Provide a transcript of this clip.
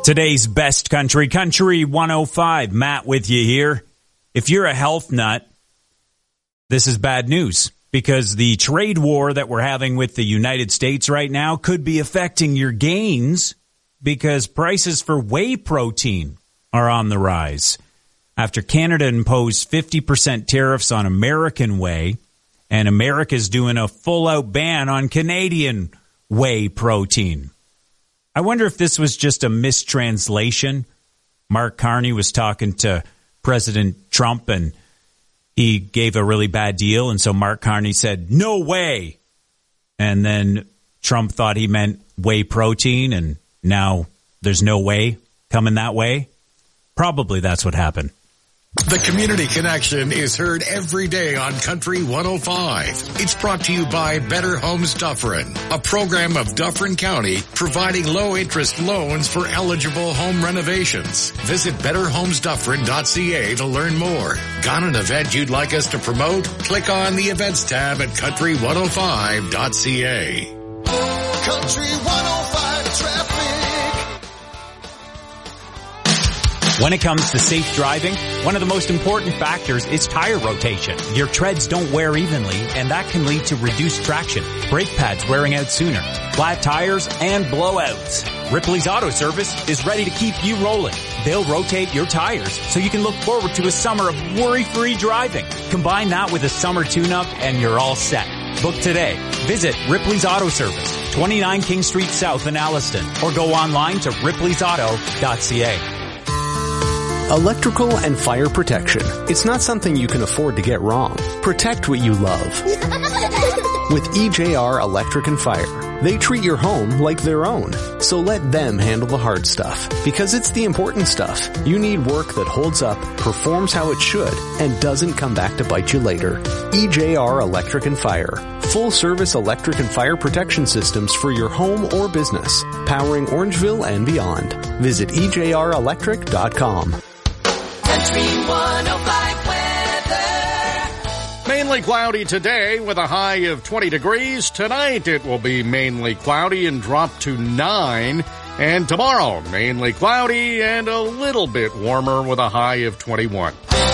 Today's best country, Country 105. Matt with you here. If you're a health nut, this is bad news because the trade war that we're having with the United States right now could be affecting your gains because prices for whey protein are on the rise. After Canada imposed 50% tariffs on American whey, and America's doing a full-out ban on Canadian whey protein. I wonder if this was just a mistranslation. Mark Carney was talking to President Trump, and he gave a really bad deal, and so Mark Carney said, no way. And then Trump thought he meant whey protein, and now there's no whey coming that way. Probably that's what happened. The Community Connection is heard every day on Country 105. It's brought to you by Better Homes Dufferin, a program of Dufferin County providing low-interest loans for eligible home renovations. Visit betterhomesdufferin.ca to learn more. Got an event you'd like us to promote? Click on the Events tab at country105.ca. Country 105 traffic. When it comes to safe driving, one of the most important factors is tire rotation. Your treads don't wear evenly, and that can lead to reduced traction, brake pads wearing out sooner, flat tires, and blowouts. Ripley's Auto Service is ready to keep you rolling. They'll rotate your tires so you can look forward to a summer of worry-free driving. Combine that with a summer tune-up, and you're all set. Book today. Visit Ripley's Auto Service, 29 King Street South in Alliston, or go online to ripleysauto.ca. Electrical and fire protection. It's not something you can afford to get wrong. Protect what you love. With EJR Electric and Fire, they treat your home like their own. So let them handle the hard stuff, because it's the important stuff. You need work that holds up, performs how it should, and doesn't come back to bite you later. EJR Electric and Fire. Full service electric and fire protection systems for your home or business. Powering Orangeville and beyond. Visit EJRelectric.com. Country 105 weather. Mainly cloudy today with a high of 20 degrees. Tonight it will be mainly cloudy and drop to 9. And tomorrow, mainly cloudy and a little bit warmer with a high of 21.